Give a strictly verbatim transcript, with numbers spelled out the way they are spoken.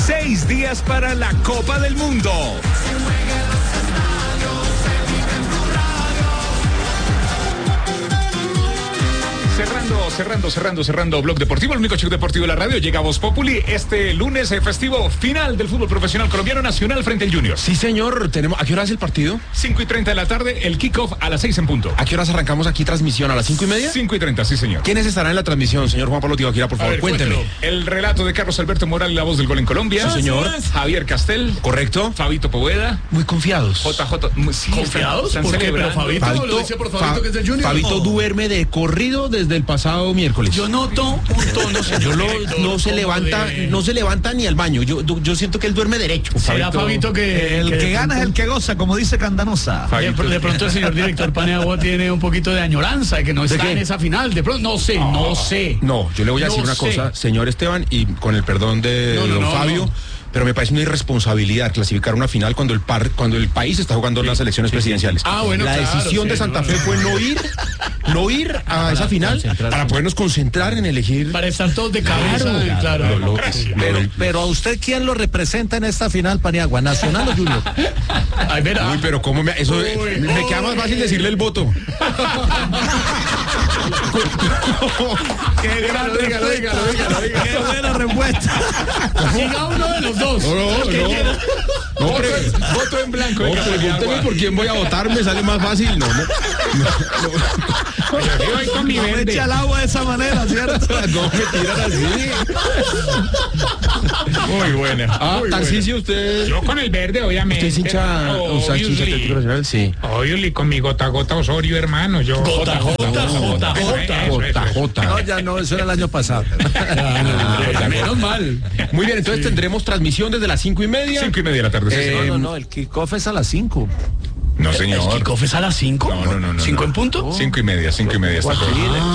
Seis días para la Copa del Mundo. Cerrando, cerrando, cerrando, cerrando Blog Deportivo, el único show deportivo de la radio. Llega Voz Populi este lunes eh, festivo final del fútbol profesional colombiano nacional frente al Junior. Sí, señor. Tenemos, ¿a qué hora es el partido? cinco y treinta de la tarde, el kickoff a las seis en punto. ¿A qué horas arrancamos aquí transmisión? ¿A las cinco y media? cinco y treinta, sí, señor. ¿Quiénes estarán en la transmisión, señor Juan Pablo Tibaquira? Por favor, ver, cuénteme. Cuéntelo. El relato de Carlos Alberto Morales, la voz del gol en Colombia. Sí, señor. Javier Castel. ¿Correcto? Fabito Poveda. Muy confiados. J J. Sí, ¿Confiados? están, están ¿Por qué? Pero celebrando. Fabito, lo dice por Fabito, Fa- que es del Junior. Fabito Oh. duerme de corrido desde el pasado miércoles. Yo noto un tono, señor Yo lo- director, no se como levanta, de- no se levanta ni al baño. Yo, yo, yo siento que él duerme derecho. Será Fabito que... El que de gana es pronto- el que goza, como dice Candanosa. De, de pronto el señor director Paniagua tiene un poquito de añoranza de que no está qué? en esa final. De pronto, no sé, no sé. No, yo le voy a No decir una sé. cosa, señor Esteban, y con el perdón de No, no, don no, Fabio, no. pero me parece una irresponsabilidad clasificar una final cuando el par, cuando el país está jugando las elecciones presidenciales. Ah, bueno, La claro, decisión sí, de Santa no, Fe no. fue no ir, no ir a esa final para podernos concentrar en elegir. Para estar todos de cabeza, Claro, claro. lo- lo- Pero, lo- pero a usted, ¿quién lo representa en esta final, Paniagua? ¿Nacional o Junior? Ay, verá. Uy, pero cómo me, eso Uy, me uy. queda más fácil decirle el voto. ¡Qué gran Dígalo, dígalo, dígalo, dígalo. ¡Qué buena respuesta! Siga uno de los dos. No, no, Que no. quiera. No, Voto, pre- en- voto en blanco. no, venga, pregúnteme Paniagua. por quién voy a votar, me sale más fácil. No, no, Yo voy con mi No me verde. echa al agua de esa manera, ¿cierto? no me tiran así. Muy buena. Ah, muy Tarcisio, usted. Yo con el verde, obviamente. ¿Usted es hincha, usted es hincha Obviously. Atlético Nacional? Sí. Obviously, con mi gota gota Osorio, hermano. Yo. Jota, Jota, Jota, Jota, Jota. No, ya no, eso era el año pasado. Ah, menos mal. Muy bien, entonces tendremos transmisión desde las cinco y media. Cinco y media de la tarde. sí, Eh, señor. No, no, no, el kickoff es a las cinco. No, ¿El señor. kickoff es a las cinco? No, no, no, no, ¿Cinco no. en punto? Cinco y media, cinco y media está todo.